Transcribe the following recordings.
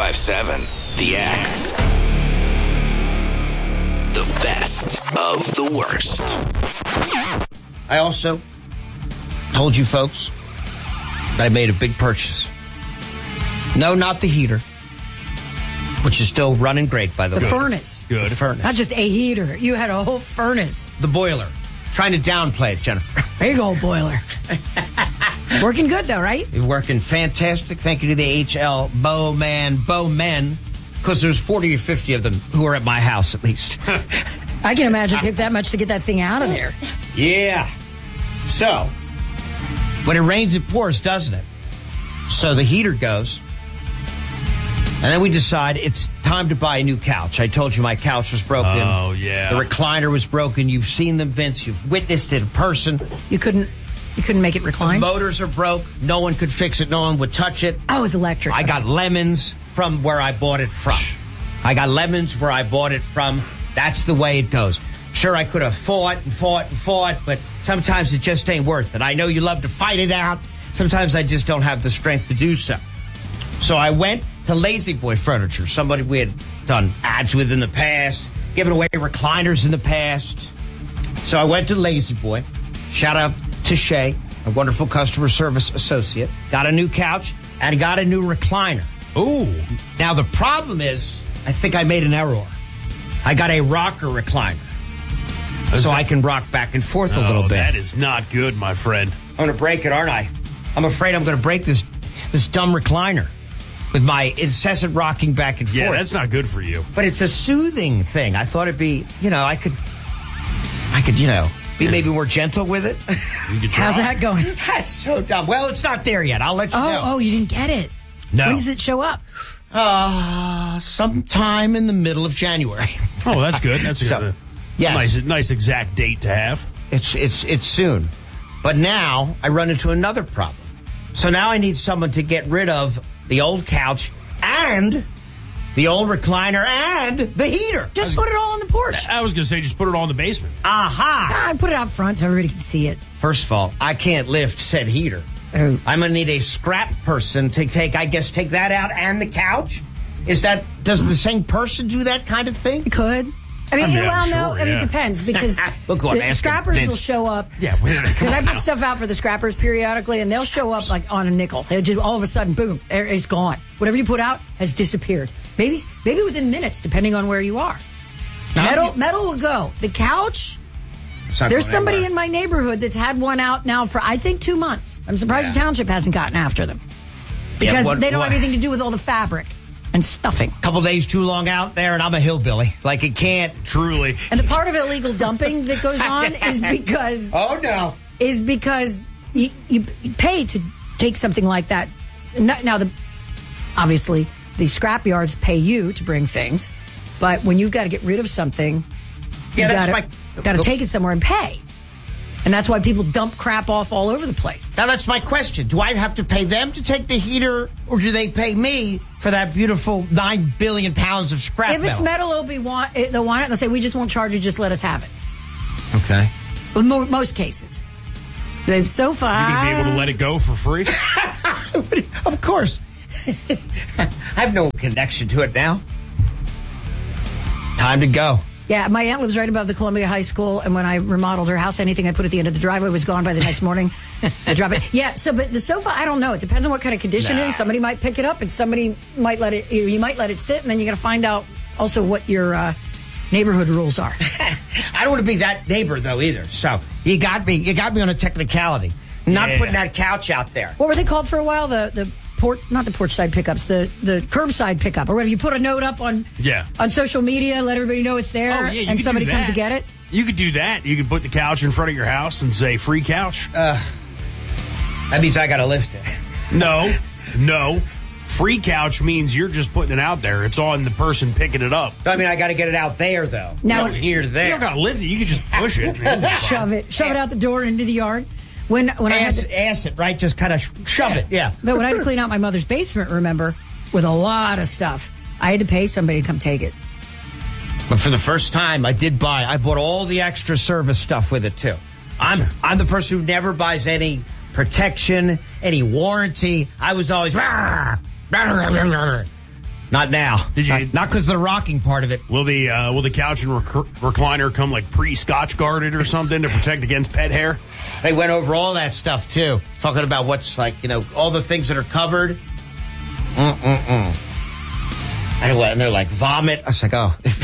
95.7, The X. The best of the worst. I also told you folks that I made a big purchase. No, not the heater, which is still running great, by the way. The furnace. Good. The furnace. Not just a heater. You had a whole furnace. The boiler. Trying to downplay it, Jennifer. There you go, boiler. Working good, though, right? You're working fantastic. Thank you to the HL Bowmen, because there's 40 or 50 of them who are at my house, at least. I can imagine it took that much to get that thing out of there. Yeah. So, when it rains, it pours, doesn't it? So the heater goes. And then we decide it's time to buy a new couch. I told you my couch was broken. Oh, yeah. The recliner was broken. You've seen them, Vince. You've witnessed it in person. You couldn't make it recline? The motors are broke. No one could fix it. No one would touch it. Oh, it was electric. I got lemons from where I bought it from. That's the way it goes. Sure, I could have fought, but sometimes it just ain't worth it. I know you love to fight it out. Sometimes I just don't have the strength to do so. So I went to Lazy Boy Furniture, somebody we had done ads with in the past, given away recliners in the past. So I went to Lazy Boy. Shout out to Shay, a wonderful customer service associate. Got a new couch and got a new recliner. Ooh. Now, the problem is, I think I made an error. I got a rocker recliner. So I can rock back and forth a little bit. That is not good, my friend. I'm going to break it, aren't I? I'm afraid I'm going to break this dumb recliner with my incessant rocking back and forth. Yeah, that's not good for you. But it's a soothing thing. I thought it'd be, I could, be maybe more gentle with it. You could try. How's that going? That's so dumb. Well, it's not there yet. I'll let you know. Oh, you didn't get it. No. When does it show up? Sometime in the middle of January. Oh, that's good. That's So, a yes. nice exact date to have. It's soon. But now I run into another problem. So now I need someone to get rid of the old couch and the old recliner and the heater. Just put it all on the porch. I was going to say, just put it all in the basement. Aha! I put it out front so everybody can see it. First of all, I can't lift said heater. Oh. I'm going to need a scrap person to take that out and the couch. Does the same person do that kind of thing? You could. I mean, it depends because Look what I'm the asking scrappers Vince. will show up. Yeah, Because I put stuff out for the scrappers periodically, and they'll show up like on a nickel. They'll just all of a sudden, boom, it's gone. Whatever you put out has disappeared. Maybe within minutes, depending on where you are. Metal will go. The couch. There's somebody in my neighborhood that's had one out now for I think 2 months. I'm surprised the township hasn't gotten after them because they don't have anything to do with all the fabric and stuffing. Couple days too long out there, and I'm a hillbilly. Like it can't. Truly. And the part of illegal dumping that goes on is because you pay to take something like that. Now, obviously, the scrap yards pay you to bring things, but when you've got to get rid of something, you got to take it somewhere and pay. And that's why people dump crap off all over the place. Now, that's my question. Do I have to pay them to take the heater, or do they pay me for that beautiful 9 billion pounds of scrap If it's metal, they'll want it, and they'll say, we just won't charge you, just let us have it. Okay. Well, most cases. So far. You're going to be able to let it go for free? Of course. I have no connection to it now. Time to go. Yeah, my aunt lives right above the Columbia High School, and when I remodeled her house, anything I put at the end of the driveway was gone by the next morning. I drop it. Yeah, but the sofa, I don't know. It depends on what kind of condition it is. Somebody might pick it up, and somebody might let it. You might let it sit, and then you got to find out also what your neighborhood rules are. I don't want to be that neighbor though either. So you got me on a technicality. Not putting that couch out there. What were they called for a while? Not the porch side pickups, the curbside pickup, or whatever. You put a note up on social media, let everybody know it's there, and somebody comes to get it. You could do that. You could put the couch in front of your house and say free couch. That means I got to lift it. No. Free couch means you're just putting it out there. It's on the person picking it up. I mean, I got to get it out there though. Now, here to there. You don't got to lift it. You can just push it. shove it out the door into the yard. When ass it, right? Just kind of shove it, yeah. But when I had to clean out my mother's basement, remember, with a lot of stuff, I had to pay somebody to come take it. But for the first time, I bought all the extra service stuff with it too. I'm the person who never buys any protection, any warranty. I was always, Not now. Did you- Not because of the rocking part of it. Will the couch and recliner come like pre-Scotch guarded or something to protect against pet hair? They went over all that stuff, too. Talking about what's like, all the things that are covered. And they're like, vomit. I was like,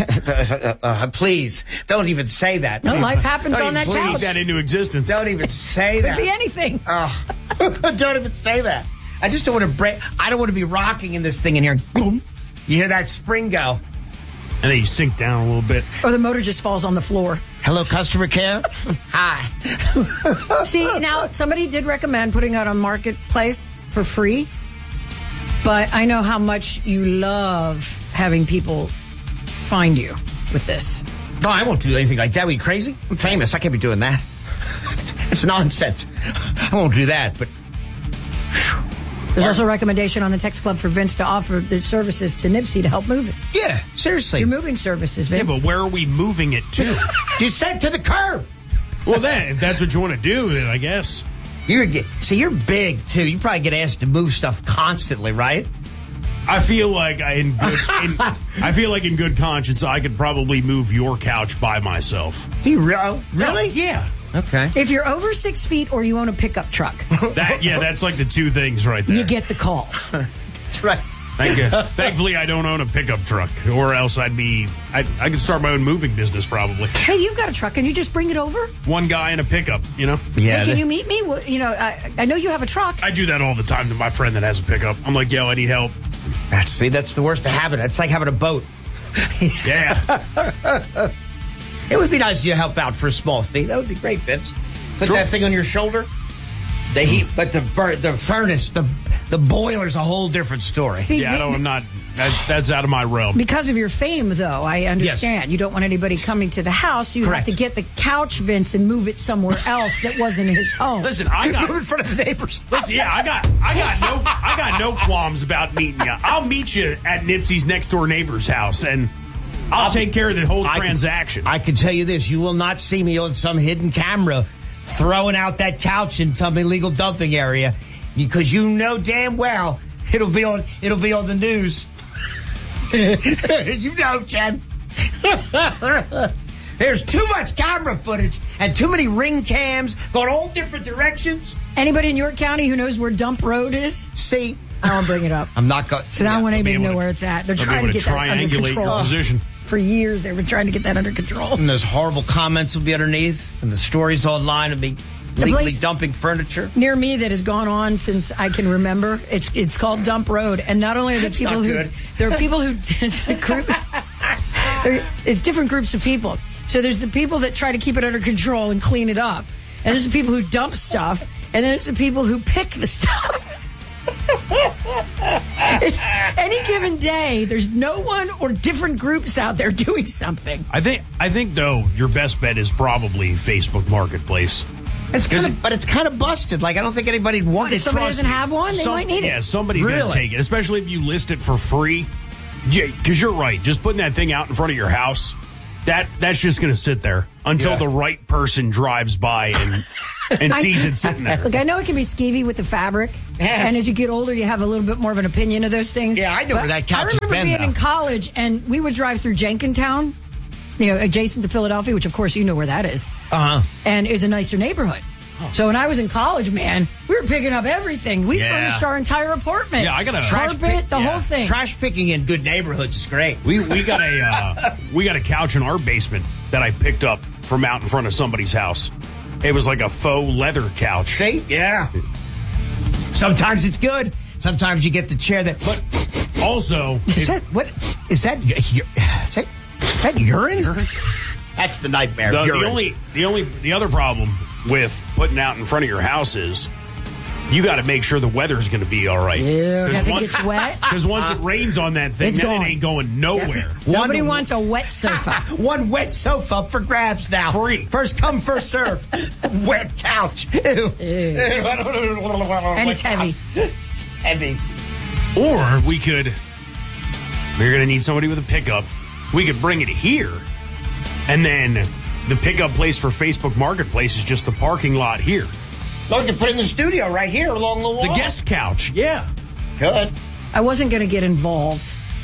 please, don't even say that. No, life happens Don't on that even Speak couch. that into existence. Don't even say that. Could be anything. Don't even say that. I just don't want to break. I don't want to be rocking in this thing in here. Boom. You hear that spring go. And then you sink down a little bit. Or the motor just falls on the floor. Hello, customer care. Hi. See, now, somebody did recommend putting out on Marketplace for free. But I know how much you love having people find you with this. No, I won't do anything like that. Are you crazy? I'm famous. I can't be doing that. It's nonsense. I won't do that, but... There's also a recommendation on the text club for Vince to offer the services to Nipsey to help move it. Yeah, seriously. Your moving services, Vince. Yeah, but where are we moving it to? You said to the curb. Well, then, if that's what you want to do, then I guess. You're big, too. You probably get asked to move stuff constantly, right? I feel like in good conscience, I could probably move your couch by myself. Do you really? Yeah. Okay. If you're over 6 feet or you own a pickup truck, That's like the two things right there. you get the calls. That's right. Thank you. Thankfully, I don't own a pickup truck, or else I could start my own moving business probably. Hey, you've got a truck. Can you just bring it over? One guy in a pickup, Yeah. Hey, can you meet me? Well, I know you have a truck. I do that all the time to my friend that has a pickup. I'm like, yo, I need help. That's the worst of having it. It's like having a boat. Yeah. It would be nice to help out for a small fee. That would be great, Vince. Put Sure. that thing on your shoulder. The heat, but the furnace, the boiler's a whole different story. See, Yeah, I'm not. That's out of my realm. because of your fame, though, I understand. Yes. You don't want anybody coming to the house. You Correct. have to get the couch, Vince, and move it somewhere else that wasn't his home. Listen, I got. Move in front of the neighbors. Listen, yeah, I got no qualms about meeting you. I'll meet you at Nipsey's next door neighbor's house, and I'll take care of the whole transaction. I can tell you this: you will not see me on some hidden camera throwing out that couch in some illegal dumping area, because you know damn well it'll be on the news. You know, Chad. There's too much camera footage and too many ring cams going all different directions. Anybody in York County who knows where Dump Road is? See, I won't bring it up. I'm not going. So I don't want anybody to able know to- where it's at. They're I'll be trying able to to get that under triangulate control. your position. For years, they were trying to get that under control. And those horrible comments will be underneath, and the stories online will be legally place- dumping furniture. Near me that has gone on since I can remember. It's called Dump Road, and not only are there people not who good. there are people who it's different groups of people. So there's the people that try to keep it under control and clean it up, and there's the people who dump stuff, and then there's the people who pick the stuff. It's any given day, there's no one or different groups out there doing something. I think though your best bet is probably Facebook Marketplace. It's kind of busted. Like, I don't think anybody'd want it. If somebody Trust doesn't me, have one, they might need Yeah, it. somebody's Really? gonna take it, especially if you list it for free. Yeah, because you're right. Just putting that thing out in front of your house, that's just gonna sit there until the right person drives by and sees it sitting there. Look, I know it can be skeevy with the fabric, Yes. and as you get older, you have a little bit more of an opinion of those things. Yeah, I know But where that couch has I remember been, being though. in college, and we would drive through Jenkintown, adjacent to Philadelphia, which of course you know where that is. And it was a nicer neighborhood. So when I was in college, man, we were picking up everything. We Yeah. furnished our entire apartment. Yeah, I got a carpet, the whole thing. Trash picking in good neighborhoods is great. We got a couch in our basement that I picked up from out in front of somebody's house. It was like a faux leather couch. See? Yeah. Sometimes it's good. Sometimes you get the chair that. But also, Is that what? Is that urine? That's the nightmare. urine. the other problem with putting out in front of your house is you got to make sure the weather's going to be all right. Yeah, if it gets wet. Because once it rains on that thing, It's then gone. it ain't going nowhere. Nobody wants a wet sofa. One wet sofa up for grabs now. Free. First come, first serve. Wet couch. Ew. And it's heavy. Heavy. Or we're going to need somebody with a pickup. We could bring it here, and then the pickup place for Facebook Marketplace is just the parking lot here. Look, you put it in the studio right here along the wall. The guest couch, yeah. Good. I wasn't going to get involved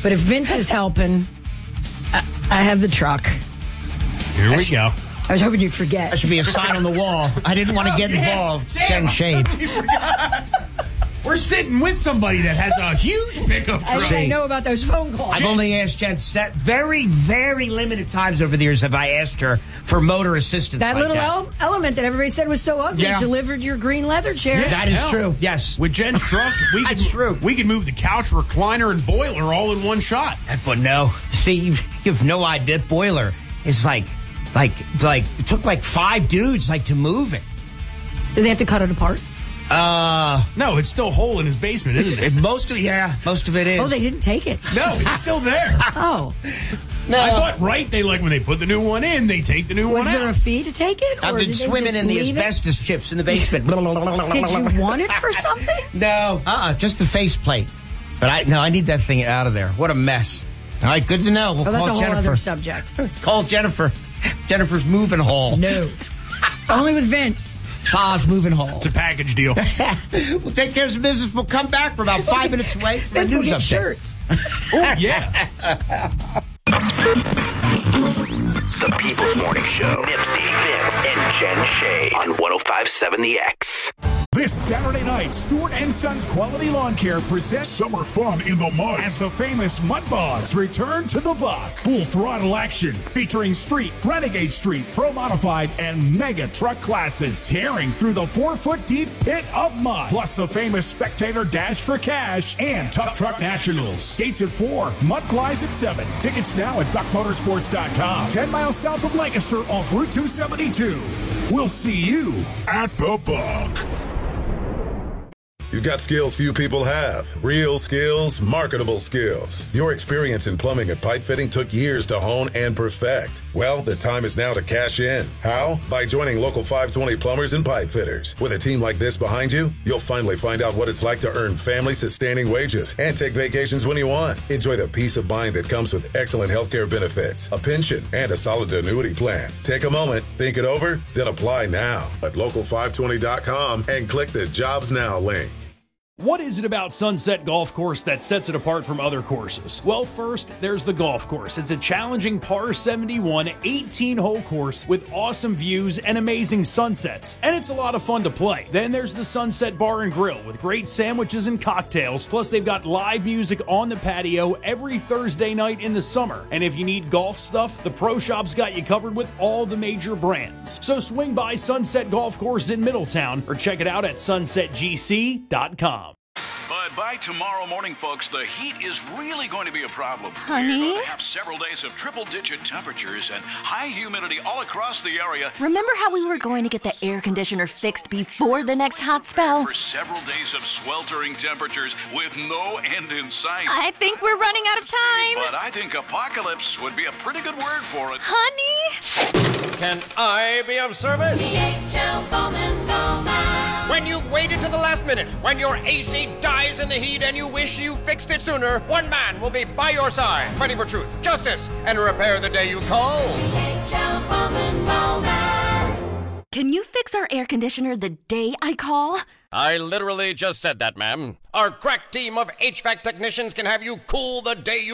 But if Vince is helping, I have the truck. Here we go. I was hoping you'd forget. That should be a sign on the wall. I didn't want to get involved. Jen Shade. We're sitting with somebody that has a huge pickup truck. I know about those phone calls. I've only asked Jen very, very limited times over the years have I asked her for motor assistance. That like little element that everybody said was so ugly delivered your green leather chair. Yeah. That is true. Yes. With Jen's truck, we can move the couch, recliner, and boiler all in one shot. But no. See, you have no idea. Boiler is like it took like 5 dudes to move it. Did they have to cut it apart? No, it's still a hole in his basement, isn't it? Most of it is. Oh, they didn't take it. No, it's still there. Oh. No. I thought, they when they put the new one in, they take the new one out. Was there a fee to take it? I've been swimming in the asbestos chips in the basement. Did you want it for something? No. Just the faceplate. But I need that thing out of there. What a mess. All right, good to know. We'll that's call a whole Jennifer. other subject. Call Jennifer. Jennifer's moving hall. No. Only with Vince. Pa's moving hall. It's a package deal. We'll take care of some business. We'll come back. We're about 5 minutes away. Vince will get shirts. Oh, yeah. The People's Morning Show. Nipsey, Vince, and Jen Shea on 105.7 The X. This Saturday night, Stewart & Sons Quality Lawn Care presents Summer Fun in the Mud as the famous Mud Bogs return to the Buck. Full throttle action featuring street, renegade street, pro modified, and mega truck classes tearing through the 4-foot deep pit of mud. Plus the famous Spectator Dash for Cash and Tough Truck Nationals. Gates at 4, Mud flies at 7. Tickets now at buckmotorsports.com. 10 miles south of Lancaster off Route 272. We'll see you at the Buck. You've got skills few people have. Real skills, marketable skills. Your experience in plumbing and pipe fitting took years to hone and perfect. Well, the time is now to cash in. How? By joining Local 520 Plumbers and Pipe Fitters. With a team like this behind you, you'll finally find out what it's like to earn family-sustaining wages and take vacations when you want. Enjoy the peace of mind that comes with excellent healthcare benefits, a pension, and a solid annuity plan. Take a moment, think it over, then apply now at local520.com and click the Jobs Now link. What is it about Sunset Golf Course that sets it apart from other courses? Well, first, there's the golf course. It's a challenging par 71, 18-hole course with awesome views and amazing sunsets. And it's a lot of fun to play. Then there's the Sunset Bar and Grill with great sandwiches and cocktails. Plus, they've got live music on the patio every Thursday night in the summer. And if you need golf stuff, the Pro Shop's got you covered with all the major brands. So swing by Sunset Golf Course in Middletown or check it out at sunsetgc.com. But by tomorrow morning, folks, the heat is really going to be a problem. Honey? We're going to have several days of triple-digit temperatures and high humidity all across the area. Remember how we were going to get the air conditioner fixed before the next hot spell? For several days of sweltering temperatures with no end in sight. I think we're running out of time. But I think apocalypse would be a pretty good word for it. Honey? Can I be of service? DHL Bowman Bowman. When you've waited to the last minute, when your AC dies in the heat and you wish you fixed it sooner, one man will be by your side, fighting for truth, justice, and repair the day you call. DHL Bowman Bowman. Can you fix our air conditioner the day I call? I literally just said that, ma'am. Our crack team of HVAC technicians can have you cool the day you